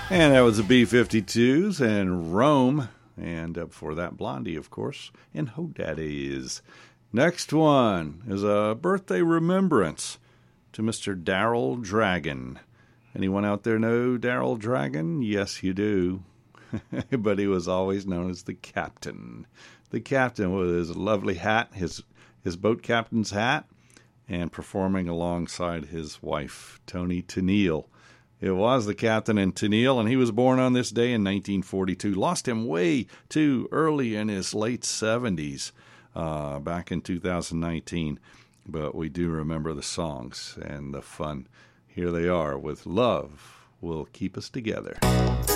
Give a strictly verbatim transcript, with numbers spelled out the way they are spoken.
And that was the B fifty-twos and Rome. And uh, before that, Blondie, of course, and Ho Daddies. Next one is a birthday remembrance to Mister Daryl Dragon. Anyone out there know Daryl Dragon? Yes, you do. But he was always known as the Captain. The Captain with his lovely hat, his, his boat captain's hat, and performing alongside his wife, Toni Tennille. It was the Captain and Tennille, and he was born on this day in nineteen forty-two. Lost him way too early in his late seventies, uh, back in two thousand nineteen. But we do remember the songs and the fun. Here they are with Love Will Keep Us Together.